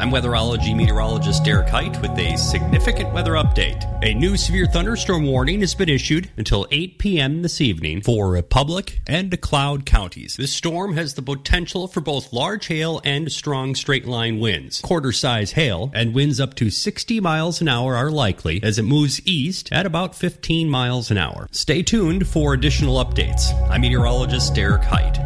I'm weatherology meteorologist Derek Height with a significant weather update. A new severe thunderstorm warning has been issued until 8 p.m. this evening for Republic and Cloud counties. This storm has the potential for both large hail and strong straight-line winds. Quarter-size hail and winds up to 60 miles an hour are likely as it moves east at about 15 miles an hour. Stay tuned for additional updates. I'm meteorologist Derek Height.